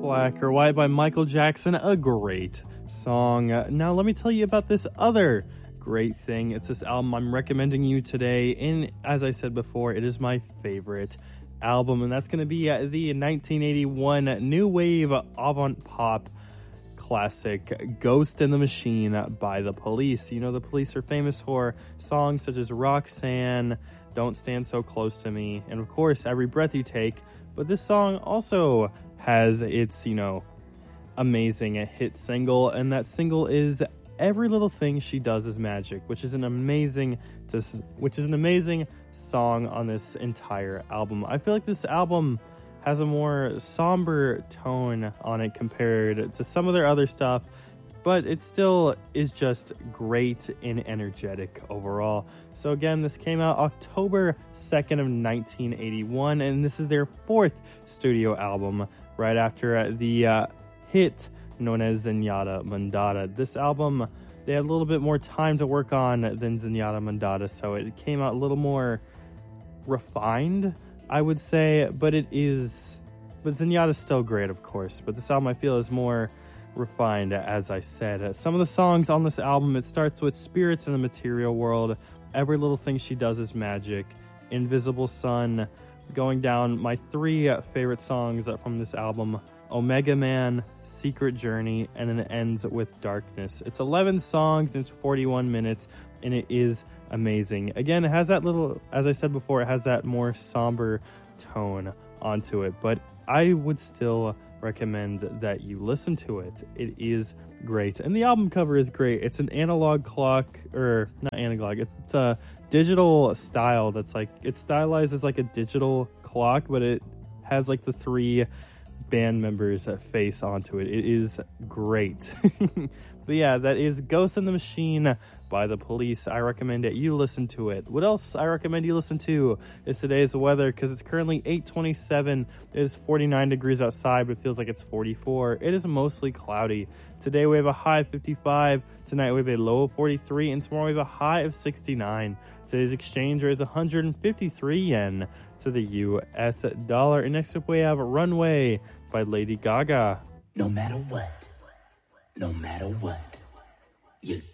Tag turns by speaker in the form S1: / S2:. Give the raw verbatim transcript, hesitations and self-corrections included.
S1: Black or White by Michael Jackson, a great song. Now let me tell you about this other great thing. It's this album I'm recommending you today, and as I said before, it is my favorite album, and that's going to be uh, the nineteen eighty-one new wave avant pop classic Ghost in the Machine by The Police. You know, The Police are famous for songs such as Roxanne, Don't Stand So Close to Me, and of course Every Breath You Take. But this song also has its, you know, amazing hit single, and that single is Every Little Thing She Does Is Magic, which is an amazing which is an amazing song on this entire album. I feel like this album has a more somber tone on it compared to some of their other stuff, but it still is just great and energetic overall. So again, this came out October second of nineteen eighty-one, and this is their fourth studio album right after the uh, hit known as Zenyatta Mondatta. This album, they had a little bit more time to work on than Zenyatta Mondatta, so it came out a little more refined, I would say, but it is, but Zenyatta's still great, of course, but this album I feel is more refined, as I said. Some of the songs on this album, it starts with Spirits in the Material World, Every Little Thing She Does Is Magic, Invisible Sun, going down my three favorite songs from this album, Omega Man, Secret Journey, and then it ends with Darkness. It's eleven songs, it's forty-one minutes, and it is amazing. Again, it has that little, as I said before, it has that more somber tone onto it, but I would still recommend that you listen to it. It is great, and the album cover is great. It's an analog clock, or not analog, it's a digital style that's like, it's stylized as like a digital clock, but it has like the three band members' face onto it. It is great. But yeah, that is Ghost in the Machine by The Police. I recommend that you listen to it. What else I recommend you listen to is today's weather, because it's currently eight twenty-seven. It is forty-nine degrees outside, but it feels like it's forty-four. It is mostly cloudy. Today we have a high of fifty-five. Tonight we have a low of forty-three, and tomorrow we have a high of sixty-nine. Today's exchange rate is one hundred fifty-three yen to the U S dollar. And next up we have Runway by Lady Gaga.
S2: No matter what, no matter what, you